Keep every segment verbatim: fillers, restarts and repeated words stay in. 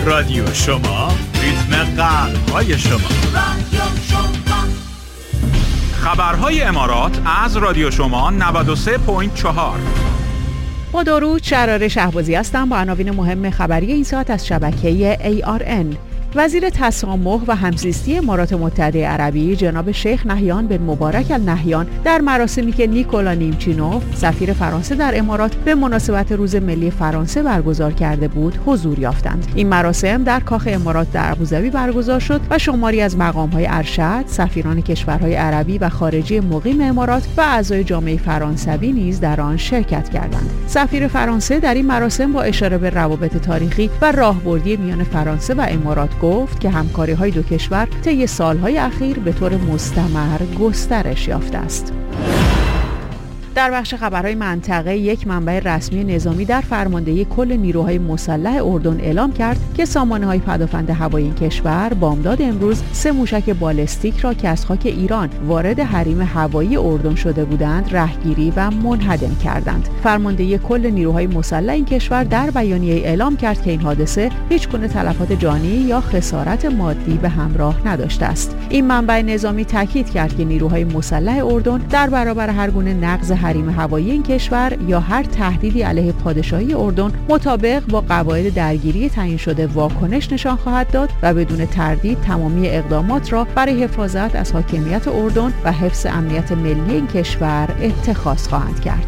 رادیو شما، ریتم قلب‌های شما. رادیو شما. خبرهای امارات از رادیو شما نود و سه ممیز چهار. با درود، شراره شهبازی هستم با عناوین مهم خبری این ساعت از شبکه ای آر ان. وزیر تسامح و همزیستی امارات متحده عربی جناب شیخ نهیان بن مبارک النهیان در مراسمی که نیکولا نیمچینوف سفیر فرانسه در امارات به مناسبت روز ملی فرانسه برگزار کرده بود حضور یافتند. این مراسم در کاخ امارات در ابوظبی برگزار شد و شماری از مقام‌های ارشد، سفیران کشورهای عربی و خارجی مقیم امارات و اعضای جامعه فرانسوی نیز در آن شرکت کردند. سفیر فرانسه در این مراسم با اشاره به روابط تاریخی و راهبردی میان فرانسه و امارات گفت که همکاری‌های دو کشور طی سال‌های اخیر به طور مستمر گسترش یافته است. در بخش خبرهای منطقه، یک منبع رسمی نظامی در فرماندهی کل نیروهای مسلح اردن اعلام کرد که سامانه‌های پدافند هوایی این کشور بامداد امروز سه موشک بالستیک را که از خاک ایران وارد حریم هوایی اردن شده بودند رهگیری و منهدم کردند. فرماندهی کل نیروهای مسلح این کشور در بیانیه اعلام کرد که این حادثه هیچگونه تلفات جانی یا خسارت مادی به همراه نداشته است. این منبع نظامی تاکید کرد که نیروهای مسلح اردن در برابر هر گونه نقض حریم هوایی این کشور یا هر تهدیدی علیه پادشاهی اردن مطابق با قواعد درگیری تعیین شده واکنش نشان خواهد داد و بدون تردید تمامی اقدامات را برای حفاظت از حاکمیت اردن و حفظ امنیت ملی این کشور اتخاذ خواهند کرد.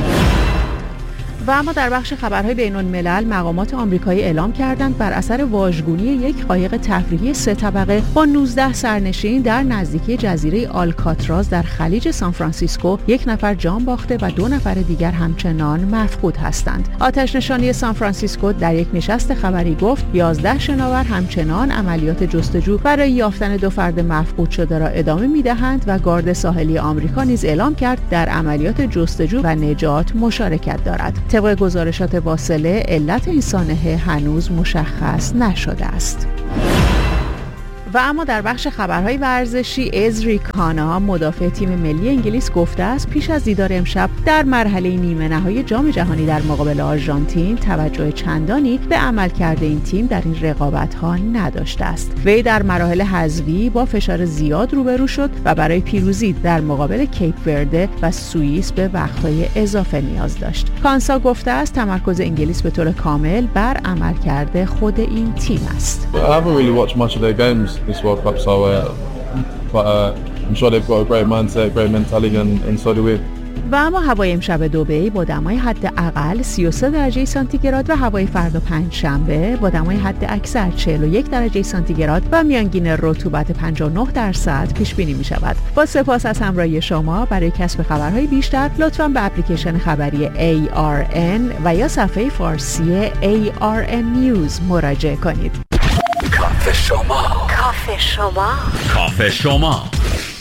و اما در بخش خبرهای بین الملل، مقامات آمریکایی اعلام کردند بر اثر واژگونی یک قایق تفریحی سه طبقه با نوزده سرنشین در نزدیکی جزیره آلکاتراز در خلیج سانفرانسیسکو یک نفر جان باخته و دو نفر دیگر همچنان مفقود هستند. آتش نشانی سانفرانسیسکو در یک نشست خبری گفت یازده شناور همچنان عملیات جستجو برای یافتن دو فرد مفقود شده را ادامه می‌دهند و گارد ساحلی آمریکا نیز اعلام کرد در عملیات جستجو و نجات مشارکت دارد. طبق گزارشات واصله، علت این سانحه هنوز مشخص نشده است. و اما در بخش خبرهای ورزشی، ازری کانا مدافع تیم ملی انگلیس گفته است پیش از دیدار امشب در مرحله نیمه نهایی جام جهانی در مقابل آرژانتین توجه چندانی به عملکرد این تیم در این رقابت‌ها نداشته است. وی در مراحل حذفی با فشار زیاد روبرو شد و برای پیروزی در مقابل کیپ ورده و سوئیس به وقت‌های اضافه نیاز داشت. کانسا گفته است تمرکز انگلیس به طور کامل بر عملکرد خود این تیم است. This World Cup, so uh, but uh, I'm sure they've got a great mindset, great mentality, and, and so do we. و اما هوای امشب دبی با دمای حداقل سی و سه درجه سانتیگراد و هوای فردا پنجشنبه با دمای حد اکثر چهل و یک درجه سانتیگراد و میانگین رطوبت پنجاه و نه درصد پیش بینی می شود. با سپاس از همراهی شما. برای کسب خبرهای بیشتر لطفاً به اپلیکیشن خبری ای آر ان و یا صفحه فارسی ای آر ان News مراجعه کنید. کافه شما کافه شما کافه شما